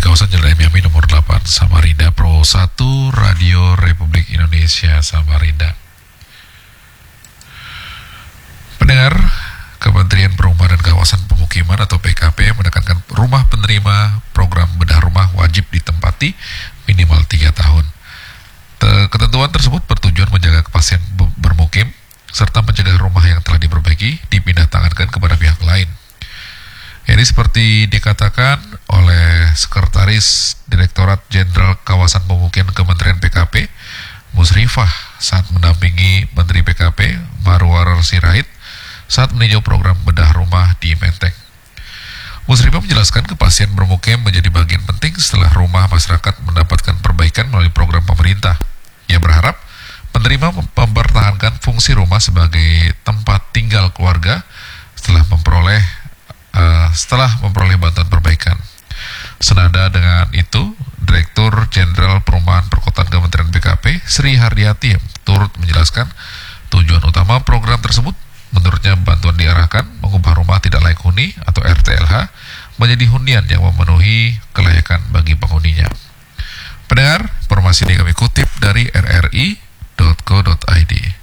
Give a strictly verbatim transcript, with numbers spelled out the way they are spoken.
kawasan Jalan M Yamin nomor delapan, Samarinda, Pro satu, Radio Republik Indonesia Samarinda. Pendengar, Kementerian Perumahan dan Kawasan Pemukiman atau P K P menekankan rumah penerima program bedah rumah wajib ditempati minimal tiga tahun. Ketentuan tersebut bertujuan menjaga kepastian bermukim serta mencegah rumah yang telah diperbaiki dipindah tangankan kepada pihak lain. Ini seperti dikatakan oleh Sekretaris Direktorat Jenderal Kawasan Pemukiman Kementerian P K P, Musrifah, saat mendampingi Menteri P K P, Marwar Sirait, saat meninjau program bedah rumah di Menteng. Musrifah menjelaskan kepastian bermukim menjadi bagian penting setelah rumah masyarakat mendapatkan perbaikan melalui program pemerintah. Ia berharap penerima mempertahankan fungsi rumah sebagai tempat tinggal keluarga setelah memperoleh uh, setelah memperoleh bantuan perbaikan. Senada dengan itu, Direktur Jenderal Perumahan Perkotaan Kementerian P K P, Sri Haryati, turut menjelaskan tujuan utama program tersebut. Menurutnya, bantuan diarahkan mengubah rumah tidak layak huni atau R T L H menjadi hunian yang memenuhi kelayakan bagi penghuninya. Pendengar, informasi ini kami kutip dari r r i titik co titik i d.